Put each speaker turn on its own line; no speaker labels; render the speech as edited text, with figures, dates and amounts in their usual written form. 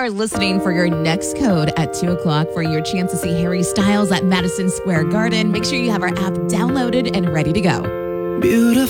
are listening for your next code at 2 o'clock for your chance to see Harry Styles at Madison Square Garden. Make sure you have our app downloaded and ready to go.
Beautiful.